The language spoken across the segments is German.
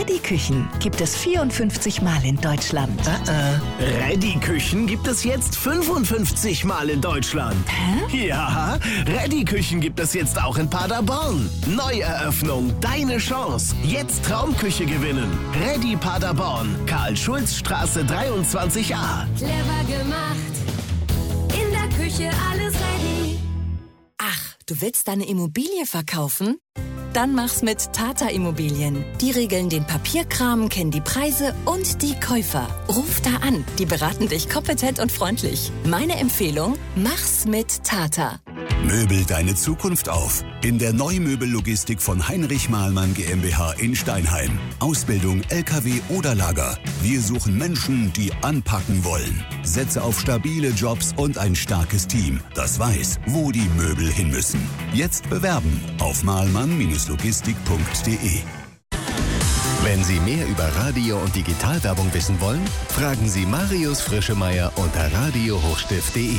Reddy Küchen gibt es 54 Mal in Deutschland. Reddy Küchen gibt es jetzt 55 Mal in Deutschland. Hä? Ja, Reddy Küchen gibt es jetzt auch in Paderborn. Neueröffnung, deine Chance. Jetzt Traumküche gewinnen. Reddy Paderborn, Karl-Schulz-Straße 23a. Clever gemacht, in der Küche alles ready. Ach, du willst deine Immobilie verkaufen? Dann mach's mit Tata Immobilien. Die regeln den Papierkram, kennen die Preise und die Käufer. Ruf da an, die beraten dich kompetent und freundlich. Meine Empfehlung, mach's mit Tata. Möbel deine Zukunft auf. In der Neumöbellogistik von Heinrich Mahlmann GmbH in Steinheim. Ausbildung, LKW oder Lager. Wir suchen Menschen, die anpacken wollen. Setze auf stabile Jobs und ein starkes Team, das weiß, wo die Möbel hin müssen. Jetzt bewerben auf mahlmann-logistik.de. Wenn Sie mehr über Radio- und Digitalwerbung wissen wollen, fragen Sie Marius Frischemeier unter radiohochstift.de.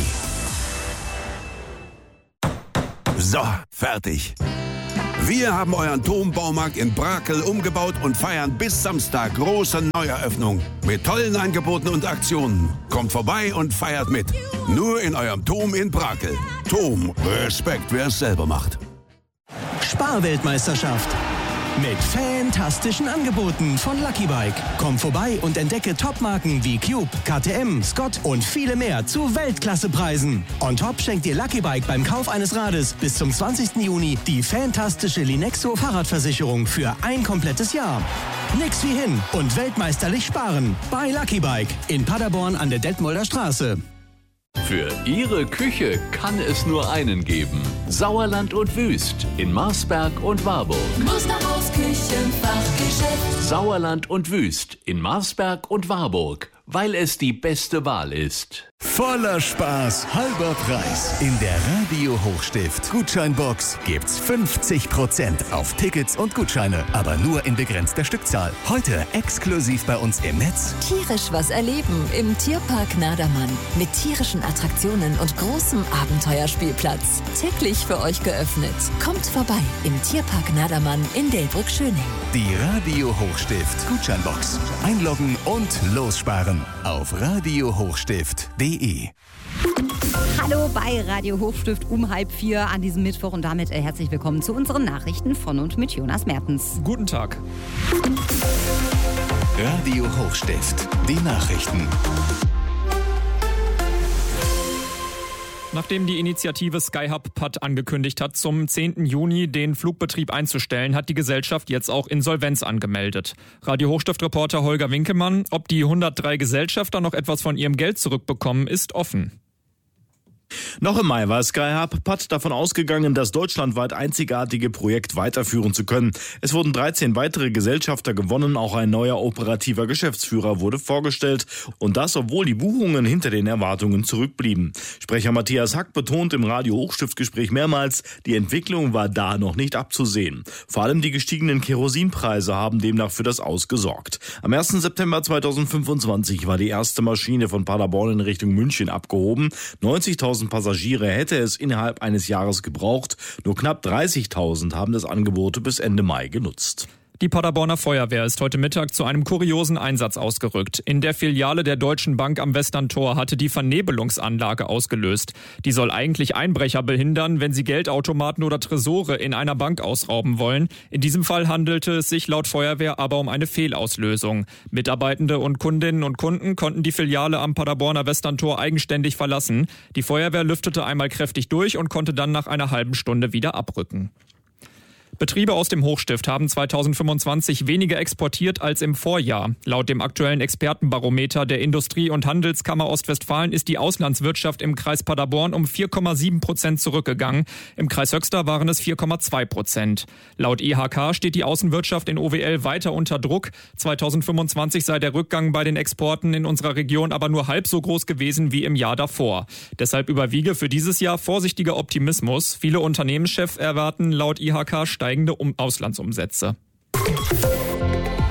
So, fertig. Wir haben euren Turmbaumarkt in Brakel umgebaut und feiern bis Samstag große Neueröffnung. Mit tollen Angeboten und Aktionen. Kommt vorbei und feiert mit. Nur in eurem Turm in Brakel. Turm, Respekt, wer es selber macht. Sparweltmeisterschaft. Mit fantastischen Angeboten von Lucky Bike. Komm vorbei und entdecke Topmarken wie Cube, KTM, Scott und viele mehr zu Weltklassepreisen. On top schenkt dir Lucky Bike beim Kauf eines Rades bis zum 20. Juni die fantastische Linexo Fahrradversicherung für ein komplettes Jahr. Nix wie hin und weltmeisterlich sparen. Bei Lucky Bike in Paderborn an der Detmolder Straße. Für Ihre Küche kann es nur einen geben. Sauerland und Wüst in Marsberg und Warburg. Musterhaus Küchenfachgeschäft. Sauerland und Wüst in Marsberg und Warburg, weil es die beste Wahl ist. Voller Spaß, halber Preis. In der Radio Hochstift Gutscheinbox gibt's 50% auf Tickets und Gutscheine, aber nur in begrenzter Stückzahl. Heute exklusiv bei uns im Netz. Tierisch was erleben im Tierpark Nadermann. Mit tierischen Attraktionen und großem Abenteuerspielplatz. Täglich für euch geöffnet. Kommt vorbei im Tierpark Nadermann in Delbrück-Schöning. Die Radio Hochstift Gutscheinbox. Einloggen und lossparen auf radiohochstift.de. Hallo bei Radio Hochstift um 3:30 an diesem Mittwoch und damit herzlich willkommen zu unseren Nachrichten von und mit Jonas Mertens. Guten Tag. Radio Hochstift, die Nachrichten. Nachdem die Initiative Skyhub PAD angekündigt hat, zum 10. Juni den Flugbetrieb einzustellen, hat die Gesellschaft jetzt auch Insolvenz angemeldet. Radio Hochstift-Reporter Holger Winkelmann, ob die 103 Gesellschafter noch etwas von ihrem Geld zurückbekommen, ist offen. Noch im Mai war Skyhub PAD davon ausgegangen, das deutschlandweit einzigartige Projekt weiterführen zu können. Es wurden 13 weitere Gesellschafter gewonnen, auch ein neuer operativer Geschäftsführer wurde vorgestellt. Und das, obwohl die Buchungen hinter den Erwartungen zurückblieben. Sprecher Matthias Hack betont im Radio Hochstift-Gespräch mehrmals, die Entwicklung war da noch nicht abzusehen. Vor allem die gestiegenen Kerosinpreise haben demnach für das Aus gesorgt. Am 1. September 2025 war die erste Maschine von Paderborn in Richtung München abgehoben. 90.000 Passagiere hätte es innerhalb eines Jahres gebraucht. Nur knapp 30.000 haben das Angebot bis Ende Mai genutzt. Die Paderborner Feuerwehr ist heute Mittag zu einem kuriosen Einsatz ausgerückt. In der Filiale der Deutschen Bank am Westerntor hatte die Vernebelungsanlage ausgelöst. Die soll eigentlich Einbrecher behindern, wenn sie Geldautomaten oder Tresore in einer Bank ausrauben wollen. In diesem Fall handelte es sich laut Feuerwehr aber um eine Fehlauslösung. Mitarbeitende und Kundinnen und Kunden konnten die Filiale am Paderborner Westerntor eigenständig verlassen. Die Feuerwehr lüftete einmal kräftig durch und konnte dann nach einer halben Stunde wieder abrücken. Betriebe aus dem Hochstift haben 2025 weniger exportiert als im Vorjahr. Laut dem aktuellen Expertenbarometer der Industrie- und Handelskammer Ostwestfalen ist die Auslandswirtschaft im Kreis Paderborn um 4,7% zurückgegangen. Im Kreis Höxter waren es 4,2%. Laut IHK steht die Außenwirtschaft in OWL weiter unter Druck. 2025 sei der Rückgang bei den Exporten in unserer Region aber nur halb so groß gewesen wie im Jahr davor. Deshalb überwiege für dieses Jahr vorsichtiger Optimismus. Viele Unternehmenschefs erwarten laut IHK steigende Auslandsumsätze.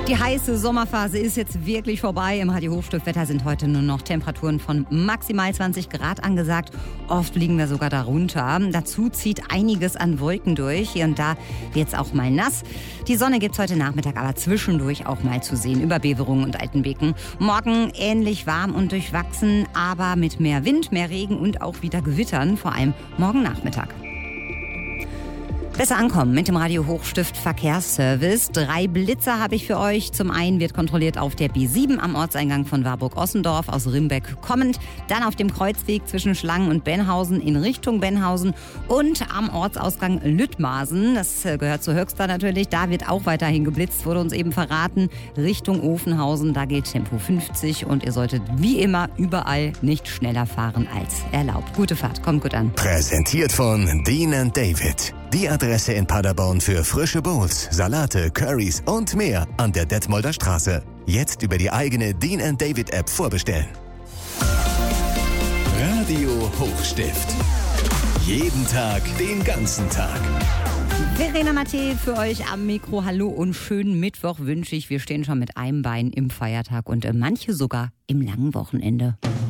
Die heiße Sommerphase ist jetzt wirklich vorbei. Im Radio Hochstift-Wetter sind heute nur noch Temperaturen von maximal 20 Grad angesagt. Oft liegen wir sogar darunter. Dazu zieht einiges an Wolken durch. Hier und da wird es auch mal nass. Die Sonne gibt es heute Nachmittag aber zwischendurch auch mal zu sehen über Beverungen und Altenbeken. Morgen ähnlich warm und durchwachsen, aber mit mehr Wind, mehr Regen und auch wieder Gewittern, vor allem morgen Nachmittag. Besser ankommen mit dem Radio Hochstift Verkehrsservice. 3 Blitzer habe ich für euch. Zum einen wird kontrolliert auf der B7 am Ortseingang von Warburg-Ossendorf aus Rimbeck kommend. Dann auf dem Kreuzweg zwischen Schlangen und Benhausen in Richtung Benhausen und am Ortsausgang Lüttmasen. Das gehört zu Höxter natürlich. Da wird auch weiterhin geblitzt, wurde uns eben verraten. Richtung Ofenhausen, da gilt Tempo 50 und ihr solltet wie immer überall nicht schneller fahren als erlaubt. Gute Fahrt, kommt gut an. Präsentiert von Dean & David. Die Adresse in Paderborn für frische Bowls, Salate, Currys und mehr an der Detmolder Straße. Jetzt über die eigene Dean & David App vorbestellen. Radio Hochstift. Jeden Tag, den ganzen Tag. Verena Matthä für euch am Mikro. Hallo und schönen Mittwoch wünsche ich. Wir stehen schon mit einem Bein im Feiertag und manche sogar im langen Wochenende.